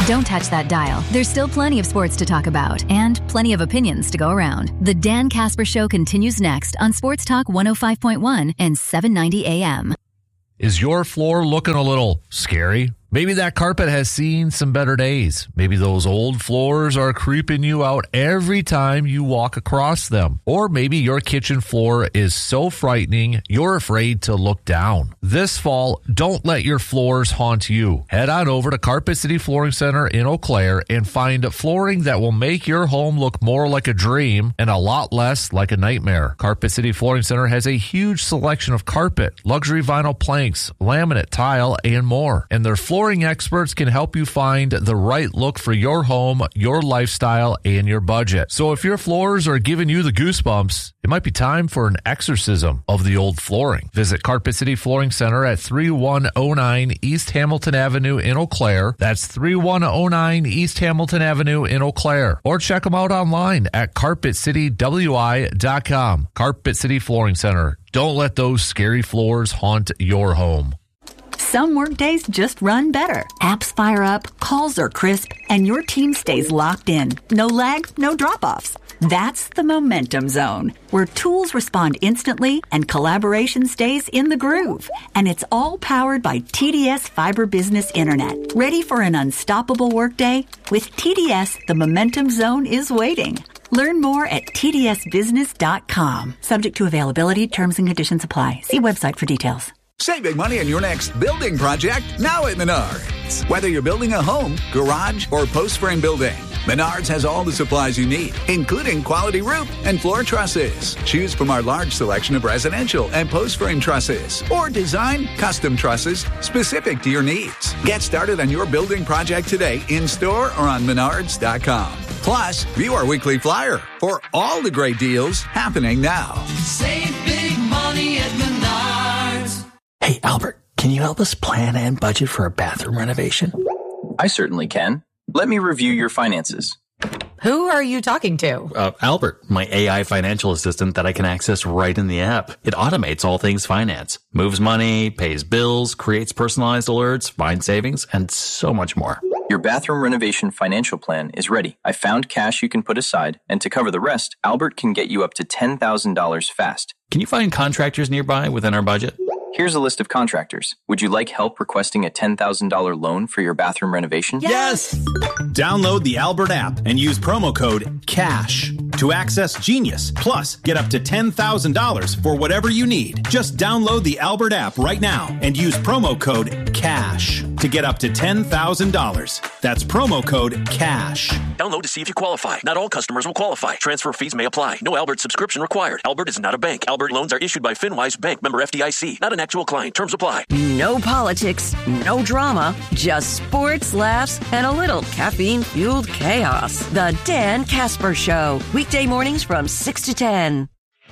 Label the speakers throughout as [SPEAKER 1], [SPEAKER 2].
[SPEAKER 1] Don't touch that dial. There's still plenty of sports to talk about and plenty of opinions to go around. The Dan Casper Show continues next on Sports Talk 105.1 and 790 AM.
[SPEAKER 2] Is your floor looking a little scary? Maybe that carpet has seen some better days. Maybe those old floors are creeping you out every time you walk across them. Or maybe your kitchen floor is so frightening you're afraid to look down. This fall, don't let your floors haunt you. Head on over to Carpet City Flooring Center in Eau Claire and find flooring that will make your home look more like a dream and a lot less like a nightmare. Carpet City Flooring Center has a huge selection of carpet, luxury vinyl planks, laminate, tile, and more. And their flooring experts can help you find the right look for your home, your lifestyle, and your budget. So if your floors are giving you the goosebumps, it might be time for an exorcism of the old flooring. Visit Carpet City Flooring Center at 3109 East Hamilton Avenue in Eau Claire. That's 3109 East Hamilton Avenue in Eau Claire. Or check them out online at carpetcitywi.com. Carpet City Flooring Center. Don't let those scary floors haunt your home.
[SPEAKER 3] Some workdays just run better. Apps fire up, calls are crisp, and your team stays locked in. No lag, no drop-offs. That's the Momentum Zone, where tools respond instantly and collaboration stays in the groove. And it's all powered by TDS Fiber Business Internet. Ready for an unstoppable workday? With TDS, the Momentum Zone is waiting. Learn more at tdsbusiness.com. Subject to availability, terms and conditions apply. See website for details.
[SPEAKER 4] Save big money on your next building project now at Menards. Whether you're building a home, garage, or post frame building, Menards has all the supplies you need, including quality roof and floor trusses. Choose from our large selection of residential and post frame trusses, or design custom trusses specific to your needs. Get started on your building project today in store or on Menards.com. Plus, view our weekly flyer for all the great deals happening now.
[SPEAKER 5] Save big money at Menards.
[SPEAKER 6] Hey, Albert, can you help us plan and budget for a bathroom renovation?
[SPEAKER 7] I certainly can. Let me review your finances.
[SPEAKER 8] Who are you talking to?
[SPEAKER 6] Albert, my AI financial assistant that I can access right in the app. It automates all things finance, moves money, pays bills, creates personalized alerts, finds savings, and so much more.
[SPEAKER 7] Your bathroom renovation financial plan is ready. I found cash you can put aside, and to cover the rest, Albert can get you up to $10,000 fast.
[SPEAKER 6] Can you find contractors nearby within our budget?
[SPEAKER 7] Here's a list of contractors. Would you like help requesting a $10,000 loan for your bathroom renovation?
[SPEAKER 9] Yes! Download the Albert app and use promo code CASH to access Genius. Plus, get up to $10,000 for whatever you need. Just download the Albert app right now and use promo code CASH to get up to $10,000. That's promo code CASH.
[SPEAKER 10] Download to see if you qualify. Not all customers will qualify. Transfer fees may apply. No Albert subscription required. Albert is not a bank. Albert loans are issued by FinWise Bank, member FDIC. Not an actual client. Terms apply.
[SPEAKER 11] No politics, no drama, just sports, laughs, and a little caffeine-fueled chaos. The Dan Casper Show. Weekday mornings from 6 to 10.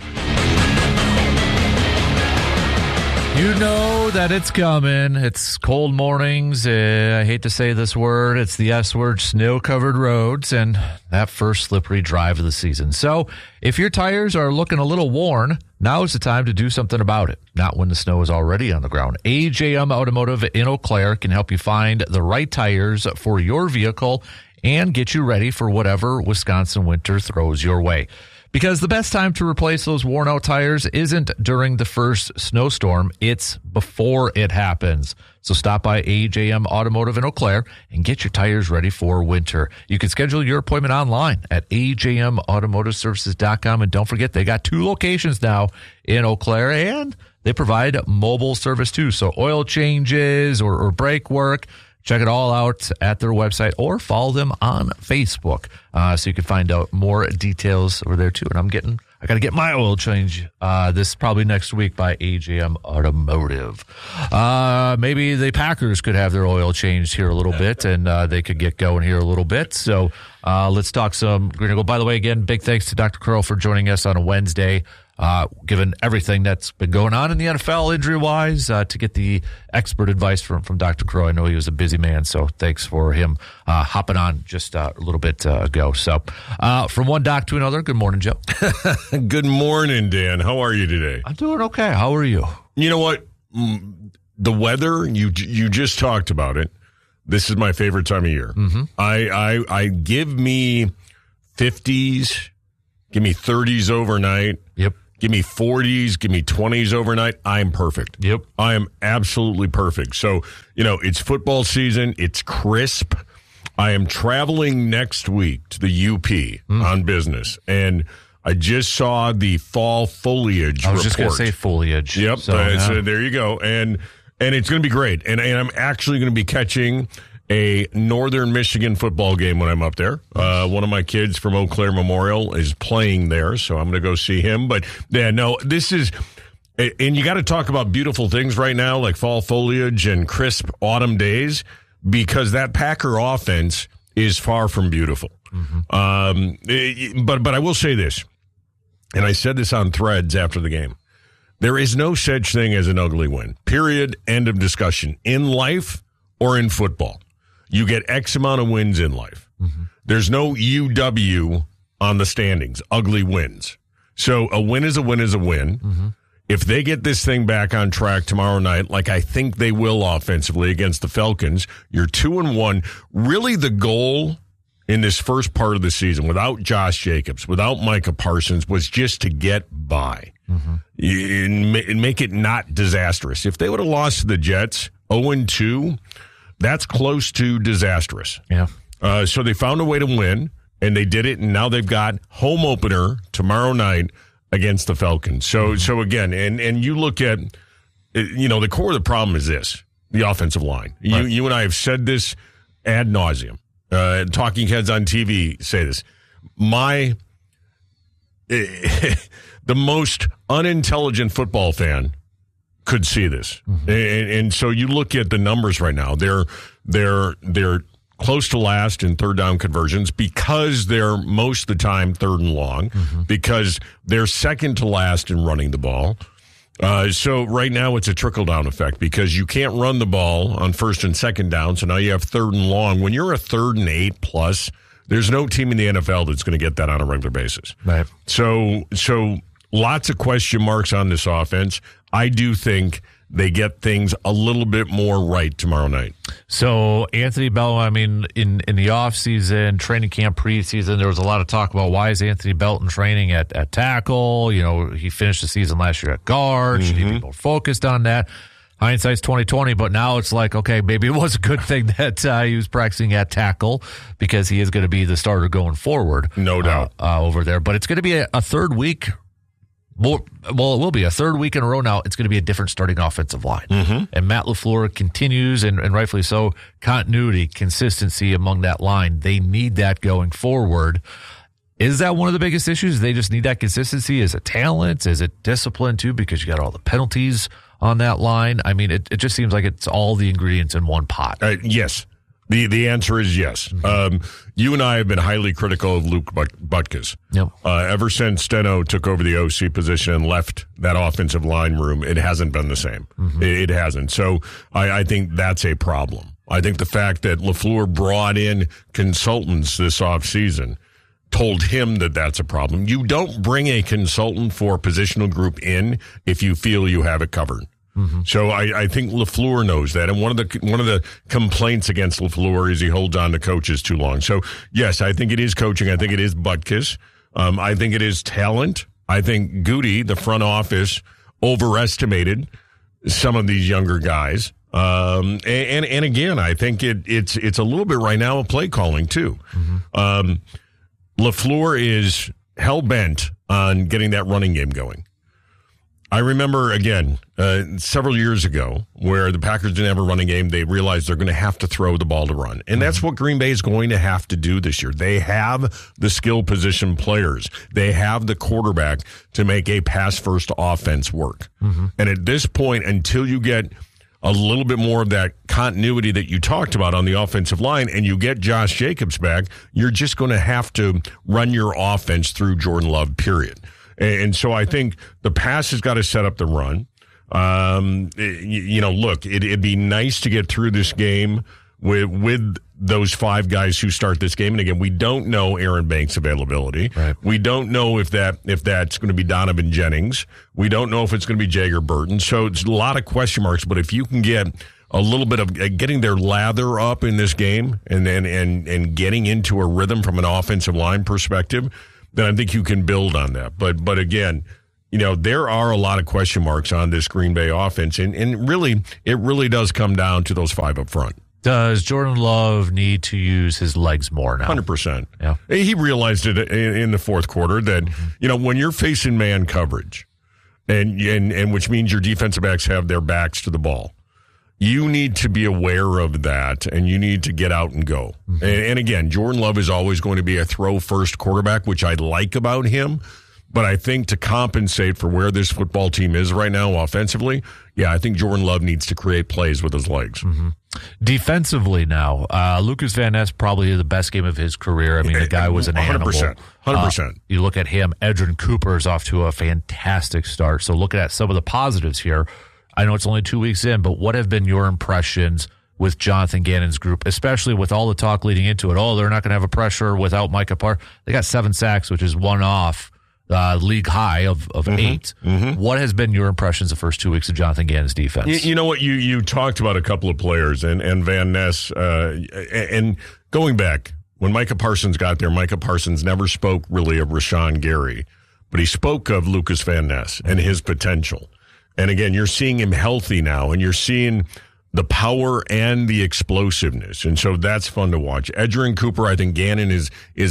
[SPEAKER 2] You know that it's coming. It's cold mornings. I hate to say this word. It's the S word, snow-covered roads, and that first slippery drive of the season. So if your tires are looking a little worn, now is the time to do something about it. Not when the snow is already on the ground. AJM Automotive in Eau Claire can help you find the right tires for your vehicle and get you ready for whatever Wisconsin winter throws your way. Because the best time to replace those worn out tires isn't during the first snowstorm, it's before it happens. So stop by AJM Automotive in Eau Claire and get your tires ready for winter. You can schedule your appointment online at ajmautomotiveservices.com. And don't forget, they got 2 locations now in Eau Claire, and they provide mobile service too. So oil changes or brake work, check it all out at their website or follow them on Facebook. So you can find out more details over there too. And I got to get my oil change this probably next week by AJM Automotive. Maybe the Packers could have their oil changed here a little bit, and they could get going here a little bit. So let's talk some Green and Gold. By the way, again, big thanks to Dr. Crow for joining us on a Wednesday. Given everything that's been going on in the NFL injury-wise, to get the expert advice from Dr. Crow. I know he was a busy man, so thanks for him hopping on just a little bit ago. So from one doc to another, good morning, Joe.
[SPEAKER 12] Good morning, Dan. How are you today?
[SPEAKER 2] I'm doing okay. How are you?
[SPEAKER 12] You know what? The weather, you just talked about it. this is my favorite time of year.
[SPEAKER 2] Mm-hmm.
[SPEAKER 12] I give me 50s, give me 30s overnight.
[SPEAKER 2] Yep.
[SPEAKER 12] Give me 40s, give me 20s overnight. I'm perfect.
[SPEAKER 2] Yep.
[SPEAKER 12] I am absolutely perfect. So, it's football season. It's crisp. I am traveling next week to the UP on business, and I just saw the fall foliage report.
[SPEAKER 2] I was just going to say foliage.
[SPEAKER 12] Yep.
[SPEAKER 2] So
[SPEAKER 12] there you go. And it's going to be great. And I'm actually going to be catching a Northern Michigan football game when I'm up there. One of my kids from Eau Claire Memorial is playing there, so I'm going to go see him. But, this is – and you got to talk about beautiful things right now, like fall foliage and crisp autumn days, because that Packer offense is far from beautiful. Mm-hmm. But I will say this, and I said this on Threads after the game. There is no such thing as an ugly win. Period. End of discussion. In life or in football. You get X amount of wins in life. Mm-hmm. There's no UW on the standings. Ugly wins. So a win is a win is a win. Mm-hmm. If they get this thing back on track tomorrow night, like I think they will offensively against the Falcons, you're 2-1. Really the goal in this first part of the season, without Josh Jacobs, without Micah Parsons, was just to get by. Mm-hmm. And make it not disastrous. If they would have lost to the Jets 0-2, that's close to disastrous.
[SPEAKER 2] Yeah.
[SPEAKER 12] So they found a way to win, and they did it, and now they've got home opener tomorrow night against the Falcons. So again, and you look at, the core of the problem is this, the offensive line. Right. You and I have said this ad nauseum. Talking heads on TV say this. The most unintelligent football fan could see this. Mm-hmm. And so you look at the numbers right now. They're close to last in third down conversions because they're most of the time third and long, mm-hmm. because they're second to last in running the ball. So right now it's a trickle-down effect because you can't run the ball on first and second down, so now you have third and long. When you're a 3rd and 8+, there's no team in the NFL that's going to get that on a regular basis.
[SPEAKER 2] Right.
[SPEAKER 12] So lots of question marks on this offense. I do think they get things a little bit more right tomorrow night.
[SPEAKER 2] So Anthony Belton, in the offseason, training camp, preseason, there was a lot of talk about why is Anthony Belton training at tackle? He finished the season last year at guard. Should he be more focused on that? Hindsight's 20/20, but now it's like, okay, maybe it was a good thing that he was practicing at tackle because he is going to be the starter going forward.
[SPEAKER 12] No doubt.
[SPEAKER 2] Over there. But it's going to be a third week. Well, it will be a third week in a row now. It's going to be a different starting offensive line. Mm-hmm. And Matt LaFleur continues, and rightfully so, continuity, consistency among that line. They need that going forward. Is that one of the biggest issues? They just need that consistency. Is it talent? Is it discipline too? Because you got all the penalties on that line. I mean, it just seems like it's all the ingredients in one pot.
[SPEAKER 12] Yes. The answer is yes. Mm-hmm. You and I have been highly critical of Luke Butkus.
[SPEAKER 2] Yep.
[SPEAKER 12] Ever since Steno took over the OC position and left that offensive line room, it hasn't been the same. Mm-hmm. It hasn't. So I think that's a problem. I think the fact that LaFleur brought in consultants this offseason told him that that's a problem. You don't bring a consultant for a positional group in if you feel you have it covered. Mm-hmm. So I think LaFleur knows that, and one of the complaints against LaFleur is he holds on to coaches too long. So yes, I think it is coaching. I think it is Butkus. I think it is talent. I think Goody, the front office, overestimated some of these younger guys. And again, I think it's a little bit right now of play calling too. Mm-hmm. LaFleur is hell bent on getting that running game going. I remember, again, several years ago where the Packers didn't have a running game. They realized they're going to have to throw the ball to run. And that's what Green Bay is going to have to do this year. They have the skill position players. They have the quarterback to make a pass-first offense work. Mm-hmm. And at this point, until you get a little bit more of that continuity that you talked about on the offensive line and you get Josh Jacobs back, you're just going to have to run your offense through Jordan Love, period. And so I think the pass has got to set up the run. Look, it'd be nice to get through this game with those 5 guys who start this game. And again, we don't know Aaron Banks' availability. Right. We don't know if that's going to be Donovan Jennings. We don't know if it's going to be Jager Burton. So it's a lot of question marks. But if you can get a little bit of getting their lather up in this game and getting into a rhythm from an offensive line perspective, then I think you can build on that. But again, there are a lot of question marks on this Green Bay offense, and really, it really does come down to those 5 up front.
[SPEAKER 2] Does Jordan Love need to use his legs more now?
[SPEAKER 12] 100%.
[SPEAKER 2] Yeah.
[SPEAKER 12] He realized it in the fourth quarter that, when you're facing man coverage, and which means your defensive backs have their backs to the ball, you need to be aware of that, and you need to get out and go. Mm-hmm. And again, Jordan Love is always going to be a throw-first quarterback, which I like about him. But I think to compensate for where this football team is right now offensively, I think Jordan Love needs to create plays with his legs.
[SPEAKER 2] Mm-hmm. Defensively now, Lucas Van Ness probably the best game of his career. I mean, the guy was an
[SPEAKER 12] 100%,
[SPEAKER 2] animal.
[SPEAKER 12] 100%.
[SPEAKER 2] You look at him, Edgerrin Cooper is off to a fantastic start. So looking at some of the positives here, I know it's only 2 weeks in, but what have been your impressions with Jonathan Gannon's group, especially with all the talk leading into it? Oh, they're not going to have a pressure without Micah Parsons. They got 7 sacks, which is one off league high of 8. Mm-hmm. What has been your impressions the first 2 weeks of Jonathan Gannon's defense?
[SPEAKER 12] You know what? You talked about a couple of players and Van Ness, and going back, when Micah Parsons got there, Micah Parsons never spoke really of Rashawn Gary, but he spoke of Lucas Van Ness and his potential. And again, you're seeing him healthy now, and you're seeing the power and the explosiveness. And so that's fun to watch. Edgerrin Cooper, I think Gannon is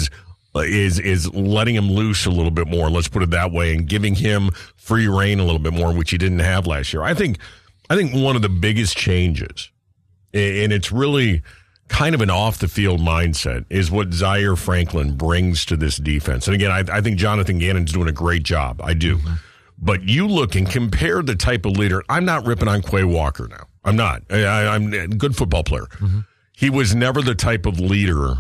[SPEAKER 12] letting him loose a little bit more, let's put it that way, and giving him free reign a little bit more, which he didn't have last year. I think one of the biggest changes, and it's really kind of an off-the-field mindset, is what Zaire Franklin brings to this defense. And again, I think Jonathan Gannon's doing a great job. I do. Mm-hmm. But you look and compare the type of leader. I'm not ripping on Quay Walker now. I'm not. I'm a good football player. Mm-hmm. He was never the type of leader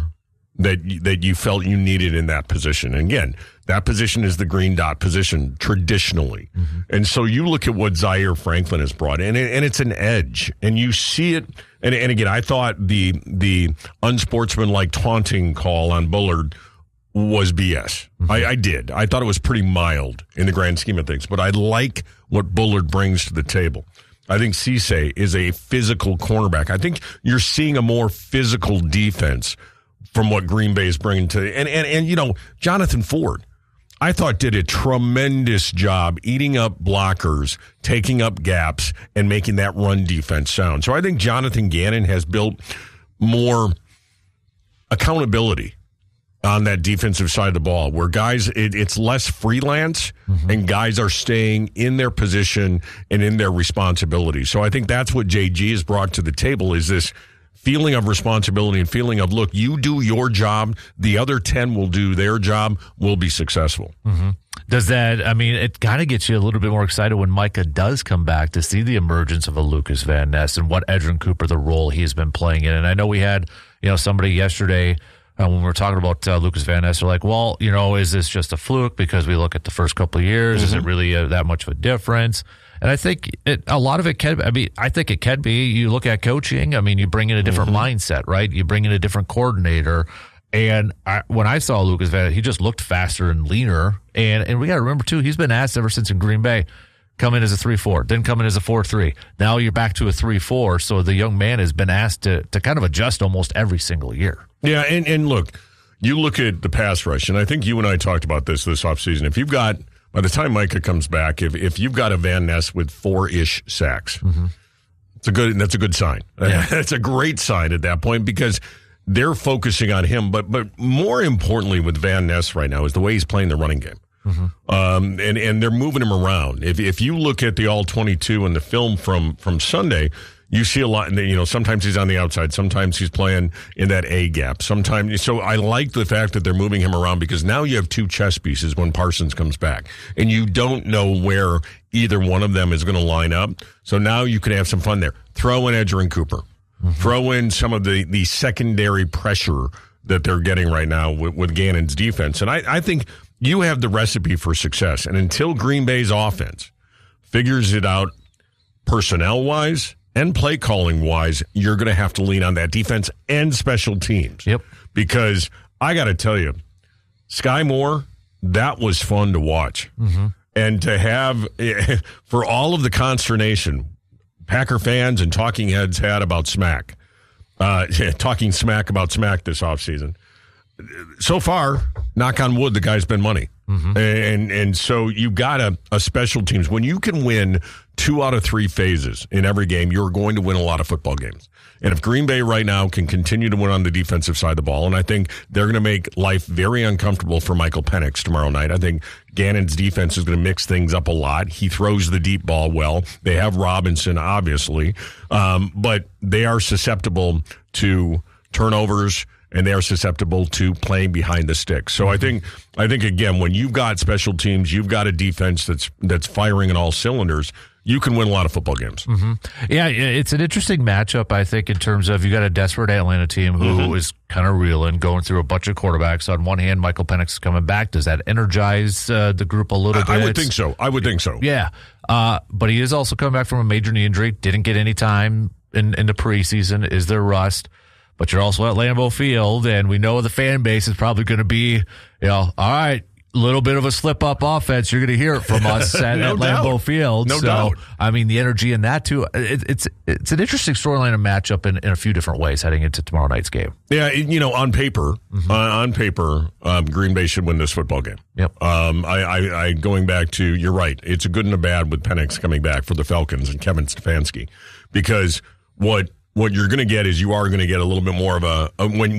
[SPEAKER 12] that you felt you needed in that position. And again, that position is the green dot position traditionally. Mm-hmm. And so you look at what Zaire Franklin has brought in, and it's an edge. And you see it. And again, I thought the unsportsmanlike taunting call on Bullard was BS. Mm-hmm. I did. I thought it was pretty mild in the grand scheme of things, but I like what Bullard brings to the table. I think Cisse is a physical cornerback. I think you're seeing a more physical defense from what Green Bay is bringing to, and Jonathan Ford, I thought did a tremendous job eating up blockers, taking up gaps, and making that run defense sound. So I think Jonathan Gannon has built more accountability on that defensive side of the ball, where guys, it's less freelance, mm-hmm. and guys are staying in their position and in their responsibility. So I think that's what JG has brought to the table, is this feeling of responsibility and feeling of, look, you do your job, the other 10 will do their job, we'll be successful.
[SPEAKER 2] Mm-hmm. Does that, it kind of gets you a little bit more excited when Micah does come back to see the emergence of a Lucas Van Ness and what Edgerrin Cooper, the role he's been playing in. And I know we had, somebody yesterday, when we were talking about Lucas Van Ness, they're like, well, is this just a fluke because we look at the first couple of years? Mm-hmm. Is it really that much of a difference? And I think a lot of it can, I think it can be. You look at coaching, you bring in a different mm-hmm. mindset, right? You bring in a different coordinator. And when I saw Lucas Van Ness, he just looked faster and leaner. And we got to remember, too, he's been asked ever since in Green Bay, come in as a 3-4, then come in as a 4-3. Now you're back to a 3-4. So the young man has been asked to kind of adjust almost every single year.
[SPEAKER 12] Yeah, and look, you look at the pass rush, and I think you and I talked about this offseason. If you've got, by the time Micah comes back, if you've got a Van Ness with 4-ish sacks, mm-hmm. That's a good sign. Yeah. That's a great sign at that point, because they're focusing on him. But more importantly with Van Ness right now is the way he's playing the running game. Mm-hmm. And they're moving him around. If you look at the All-22 and the film from Sunday, you see a lot, sometimes he's on the outside, sometimes he's playing in that A gap. Sometimes, so I like the fact that they're moving him around, because now you have 2 chess pieces when Parsons comes back, and you don't know where either one of them is going to line up. So now you can have some fun there. Throw in Edgerrin Cooper. Mm-hmm. Throw in some of the secondary pressure that they're getting right now with Gannon's defense. And I think you have the recipe for success. And until Green Bay's offense figures it out personnel-wise and play calling wise, you're going to have to lean on that defense and special teams.
[SPEAKER 2] Yep.
[SPEAKER 12] Because I got to tell you, Sky Moore, that was fun to watch. Mm-hmm. And to have, for all of the consternation, Packer fans and talking heads had about Smack. Talking smack about Smack this offseason. So far, knock on wood, the guy's been money. And so you've got a special teams. When you can win 2 out of 3 phases in every game, you're going to win a lot of football games. And if Green Bay right now can continue to win on the defensive side of the ball, and I think they're going to make life very uncomfortable for Michael Penix tomorrow night. I think Gannon's defense is going to mix things up a lot. He throws the deep ball well. They have Robinson, obviously, but they are susceptible to turnovers, and they are susceptible to playing behind the sticks. So I think again, when you've got special teams, you've got a defense that's firing in all cylinders, you can win a lot of football games.
[SPEAKER 2] Yeah, it's an interesting matchup, I think, in terms of you got a desperate Atlanta team who is kind of reeling, going through a bunch of quarterbacks. On one hand, Michael Penix is coming back. Does that energize the group a little bit?
[SPEAKER 12] I would think so.
[SPEAKER 2] Yeah, but he is also coming back from a major knee injury. Didn't get any time in the preseason. Is there rust? But you're also at Lambeau Field, and we know the fan base is probably going to be, all right, a little bit of a slip-up offense. You're going to hear it from us at Lambeau Field.
[SPEAKER 12] No doubt.
[SPEAKER 2] I mean, the energy in that, too. It's an interesting storyline and matchup in a few different ways heading into tomorrow night's game.
[SPEAKER 12] Yeah, on paper, Green Bay should win this football game.
[SPEAKER 2] Yep.
[SPEAKER 12] I going back to, you're right, it's a good and a bad with Penix coming back for the Falcons and Kevin Stefanski, because what you're going to get is you are going to get a little bit more of when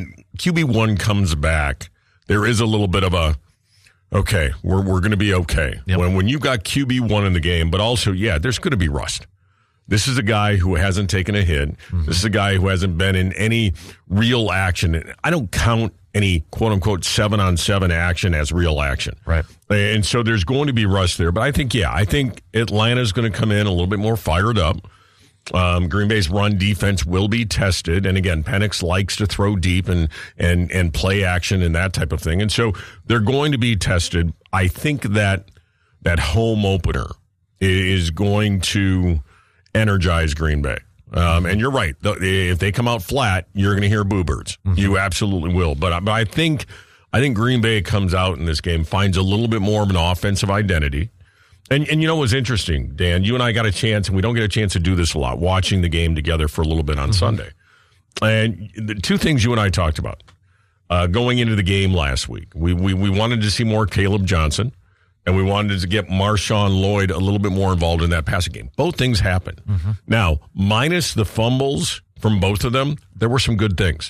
[SPEAKER 12] QB1 comes back, there is a little bit of a, okay, we're going to be okay.
[SPEAKER 2] Yep.
[SPEAKER 12] When you've got QB1 in the game, but also, there's going to be rust. This is a guy who hasn't taken a hit. This is a guy who hasn't been in any real action. I don't count any quote-unquote 7-on-7 action as real action.
[SPEAKER 2] Right.
[SPEAKER 12] And so there's going to be rust there. But I think Atlanta's going to come in a little bit more fired up. Green Bay's run defense will be tested. And again, Penix likes to throw deep and play action and that type of thing. And so they're going to be tested. I think that home opener is going to energize Green Bay. And you're right. If they come out flat, you're going to hear boo birds. You absolutely will. But I think Green Bay comes out in this game, finds a little bit more of an offensive identity. And you know what's interesting, Dan? You and I got a chance, and we don't get a chance to do this a lot, watching the game together for a little bit on Sunday. And the two things you and I talked about going into the game last week, we wanted to see more Caleb Johnson, and we wanted to get Marshawn Lloyd a little bit more involved in that passing game. Both things happened. Now, minus the fumbles from both of them, there were some good things.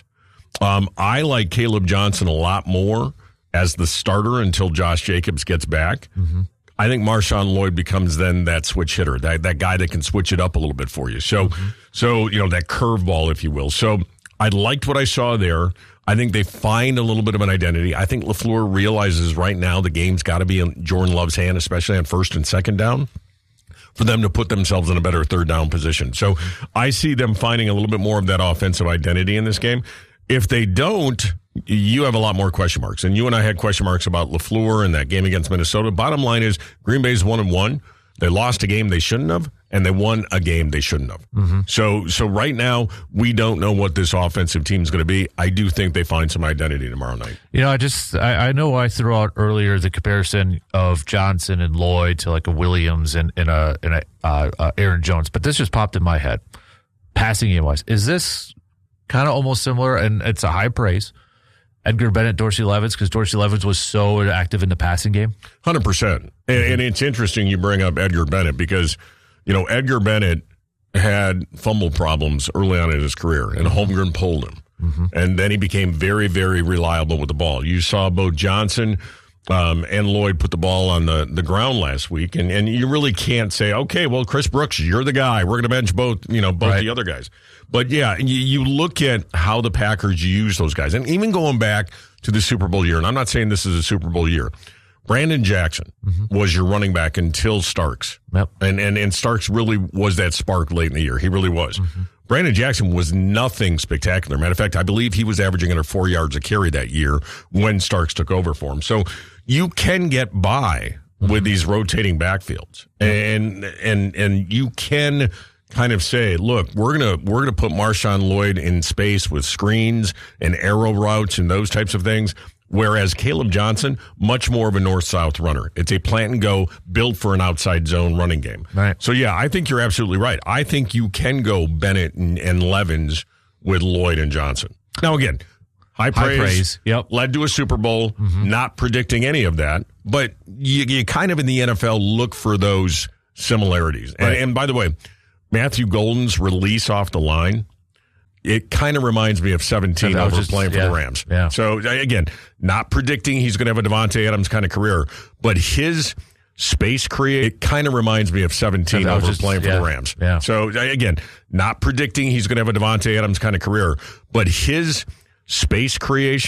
[SPEAKER 12] I like Caleb Johnson a lot more as the starter until Josh Jacobs gets back. I think Marshawn Lloyd becomes then that switch hitter, that guy that can switch it up a little bit for you. So that curveball, if you will. So I liked what I saw there. I think they find a little bit of an identity. I think LaFleur realizes right now the game's got to be in Jordan Love's hand, especially on first and second down, for them to put themselves in a better third down position. So I see them finding a little bit more of that offensive identity in this game. If they don't, you have a lot more question marks. And you and I had question marks about LaFleur and that game against Minnesota. Bottom line is Green Bay's 1-1. They lost a game they shouldn't have, and they won a game they shouldn't have. So right now, we don't know what this offensive team is going to be. I do think they find some identity tomorrow night.
[SPEAKER 2] I know I threw out earlier the comparison of Johnson and Lloyd to like a Williams and a Aaron Jones, but this just popped in my head. Passing game wise, is this kind of almost similar? And it's a high praise. Edgar Bennett, Dorsey Levens, because Dorsey Levens was so active in the passing game.
[SPEAKER 12] 100%. And it's interesting you bring up Edgar Bennett because, Edgar Bennett had fumble problems early on in his career, and Holmgren pulled him. And then he became very, very reliable with the ball. You saw both Johnson and Lloyd put the ball on the ground last week, and you really can't say, okay, well, Chris Brooks, you're the guy. We're going to bench both the other guys. But yeah, you look at how the Packers use those guys, and even going back to the Super Bowl year, and I'm not saying this is a Super Bowl year, Brandon Jackson was your running back until Starks.
[SPEAKER 2] Yep.
[SPEAKER 12] And Starks really was that spark late in the year. He really was. Brandon Jackson was nothing spectacular. Matter of fact, I believe he was averaging under 4 yards a carry that year when Starks took over for him. So you can get by with these rotating backfields, and you can kind of say, look, we're gonna put Marshawn Lloyd in space with screens and arrow routes and those types of things. Whereas Caleb Johnson, much more of a north-south runner. It's a plant and go, built for an outside zone running game.
[SPEAKER 2] Right.
[SPEAKER 12] So, yeah, I think you're absolutely right. I think you can go Bennett and Levens with Lloyd and Johnson. Now, again, high praise.
[SPEAKER 2] Yep.
[SPEAKER 12] Led to a Super Bowl. Not predicting any of that. But you kind of in the NFL look for those similarities.
[SPEAKER 2] Right.
[SPEAKER 12] And by the way, Matthew Golden's release off the line, it kind of reminds me of 17 over playing for the Rams.
[SPEAKER 2] Yeah.
[SPEAKER 12] So, again, not predicting he's going to have a Devontae Adams kind of career, but his space it kind of reminds me of 17 over playing for the Rams.
[SPEAKER 2] Yeah.
[SPEAKER 12] So, again, not predicting he's going to have a Devontae Adams kind of career, but his space creation